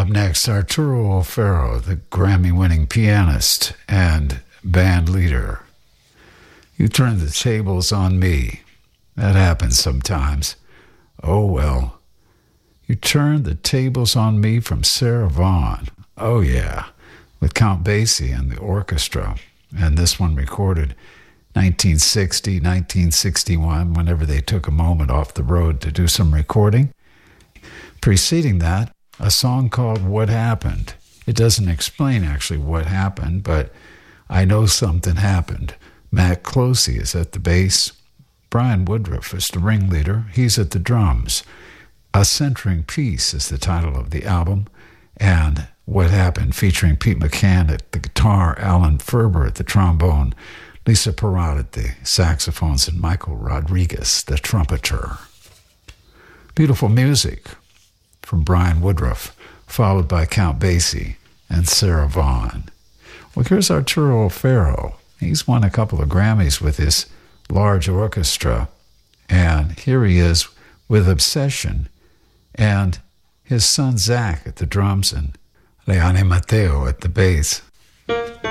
Up next, Arturo O'Farrill, the Grammy-winning pianist and band leader. You turned the tables on me. That happens sometimes. Oh, well. You turned the tables on me from Sarah Vaughan. Oh, yeah, with Count Basie and the orchestra. And this one recorded 1960, 1961, whenever they took a moment off the road to do some recording. Preceding that, a song called What Happened. It doesn't explain actually what happened, but I know something happened. Matt Closey is at the bass. Brian Woodruff is the ringleader. He's at the drums. A Centering Piece is the title of the album. And What Happened, featuring Pete McCann at the guitar, Alan Ferber at the trombone, Lisa Perrott at the saxophones, and Michael Rodriguez, the trumpeter. Beautiful music from Brian Woodruff, followed by Count Basie and Sarah Vaughan. Well, here's Arturo O'Farrill. He's won a couple of Grammys with his large orchestra, and here he is with Obsession, and his son Zach at the drums, and Leone Mateo at the bass.